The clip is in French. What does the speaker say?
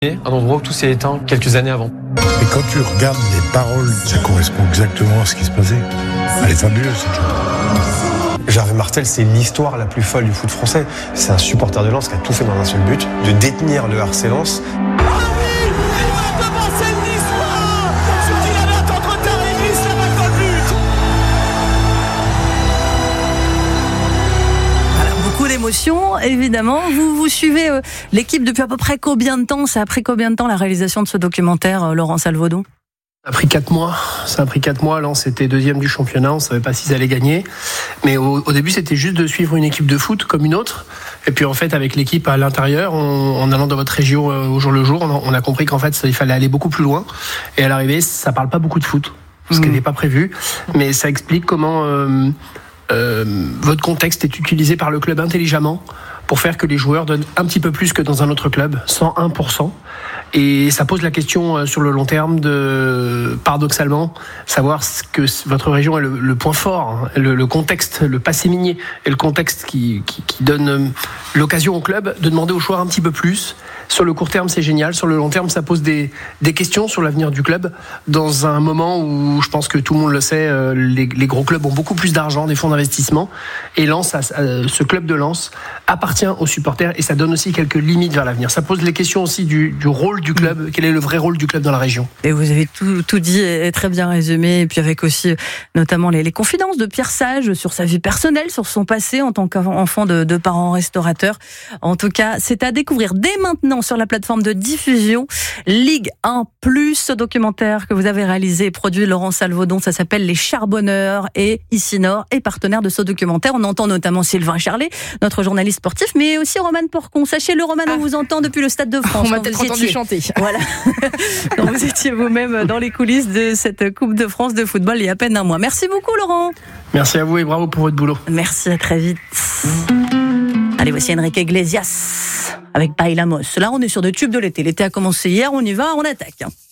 un endroit où tout s'est éteint quelques années avant. Et quand tu regardes les paroles, ça correspond exactement à ce qui se passait. Elle est fabuleuse, cette chanson. Gervais Martel, c'est l'histoire la plus folle du foot français. C'est un supporter de Lens qui a tout fait dans un seul but, de détenir le RC Lens. D'émotion, évidemment. Vous suivez l'équipe depuis à peu près combien de temps ? Ça a pris combien de temps la réalisation de ce documentaire, Laurent Salvaudon ? Ça a pris 4 mois. Lens était deuxième du championnat. On ne savait pas s'ils allaient gagner. Mais au début, c'était juste de suivre une équipe de foot comme une autre. Et puis en fait, avec l'équipe à l'intérieur, en allant dans votre région au jour le jour, on a compris qu'en fait, il fallait aller beaucoup plus loin. Et à l'arrivée, ça parle pas beaucoup de foot, ce qui n'était pas prévu. Mais ça explique comment votre contexte est utilisé par le club intelligemment pour faire que les joueurs donnent un petit peu plus que dans un autre club, 101%. Et ça pose la question sur le long terme de, paradoxalement, savoir ce que votre région est le point fort, le contexte, le passé minier et le contexte qui donne l'occasion au club de demander aux joueurs un petit peu plus. Sur le court terme, c'est génial. Sur le long terme, ça pose des questions sur l'avenir du club dans un moment où, je pense que tout le monde le sait, les gros clubs ont beaucoup plus d'argent, des fonds d'investissement. Et Lens, ce club de Lens appartient aux supporters et ça donne aussi quelques limites vers l'avenir. Ça pose les questions aussi du rôle du club. Quel est le vrai rôle du club dans la région ? Et vous avez tout dit et très bien résumé. Et puis avec aussi notamment les confidences de Pierre Sage sur sa vie personnelle, sur son passé en tant qu'enfant de parents restaurateurs. En tout cas, c'est à découvrir dès maintenant sur la plateforme de diffusion Ligue 1+, ce documentaire que vous avez réalisé et produit Laurent Salvaudon, ça s'appelle Les Charbonneurs et Ici Nord est partenaire de ce documentaire. On entend notamment Sylvain Charlet, notre journaliste sportif, mais aussi Romane Porcon. Sachez-le, Romane, on vous entend depuis le Stade de France. On m'a peut-être entendu chanter. Voilà. Quand vous étiez vous-même dans les coulisses de cette Coupe de France de football il y a à peine un mois. Merci beaucoup, Laurent. Merci à vous et bravo pour votre boulot. Merci, à très vite. Allez, voici Enrique Iglesias avec Bailamos. Là, on est sur des tubes de l'été. L'été a commencé hier, on y va, on attaque.